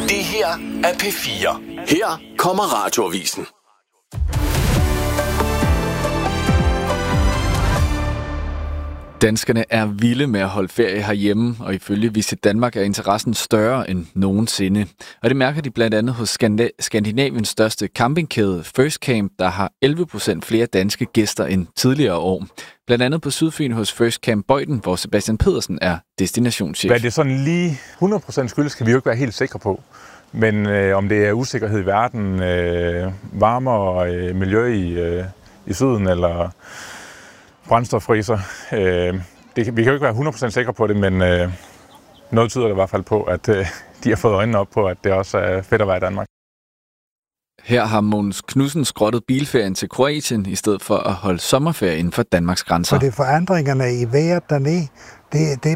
Det her er P4. Her kommer Radioavisen. Danskerne er vilde med at holde ferie herhjemme, og ifølge Visit Danmark er interessen større end nogensinde. Og det mærker de blandt andet hos Skandinaviens største campingkæde First Camp, der har 11% flere danske gæster end tidligere år. Blandt andet på Sydfyn hos First Camp Bøjden, hvor Sebastian Pedersen er destinationschef. Hvad det sådan lige 100% skyldes, kan vi jo ikke være helt sikre på. Men om det er usikkerhed i verden, varmere miljø i syden eller brændstoffriser. Vi kan jo ikke være 100% sikre på det, men noget tyder det i hvert fald på, at de har fået øjnene op på, at det også er fedt at være i Danmark. Her har Mogens Knudsen skrottet bilferien til Kroatien i stedet for at holde sommerferie inden for Danmarks grænser. For det forandringerne i vejret dernede, det